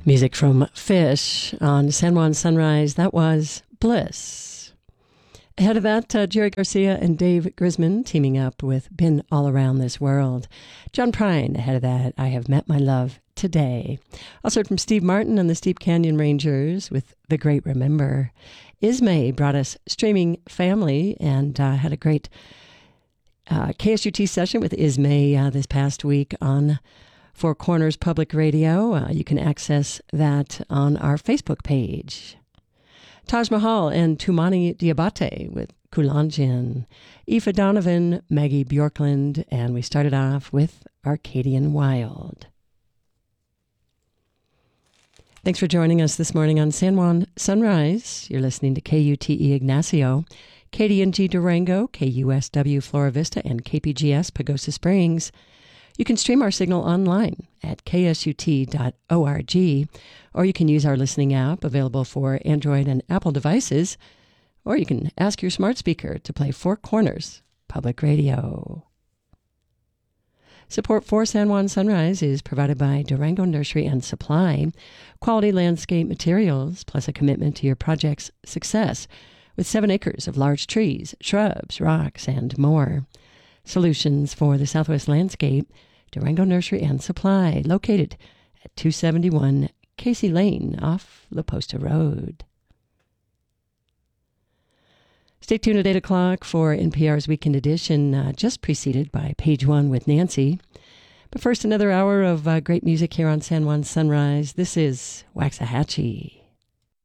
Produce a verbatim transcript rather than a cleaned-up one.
Music from Fish on San Juan Sunrise. That was Bliss. Ahead of that, uh, Jerry Garcia and Dave Grisman teaming up with Been All Around This World. John Prine ahead of that, I Have Met My Love Today. Also heard from Steve Martin and the Steep Canyon Rangers with The Great Remember. Ismay brought us Streaming Family and uh, had a great uh, K S U T session with Ismay uh, this past week on Four Corners Public Radio. Uh, you can access that on our Facebook page. Taj Mahal and Tumani Diabate with Kulanjian. Aoife Donovan, Maggie Bjorkland, and we started off with Arcadian Wild. Thanks for joining us this morning on San Juan Sunrise. You're listening to K U T E Ignacio, K D N G Durango, K U S W Flora Vista, and K P G S Pagosa Springs. You can stream our signal online at K S U T dot org, or you can use our listening app available for Android and Apple devices, or you can ask your smart speaker to play Four Corners Public Radio. Support for San Juan Sunrise is provided by Durango Nursery and Supply, quality landscape materials, plus a commitment to your project's success with seven acres of large trees, shrubs, rocks, and more. Solutions for the Southwest landscape, Durango Nursery and Supply, located at two seventy-one Casey Lane off La Posta Road. Stay tuned at eight o'clock for N P R's Weekend Edition, uh, just preceded by Page One with Nancy. But first, another hour of uh, great music here on San Juan Sunrise. This is Waxahachie.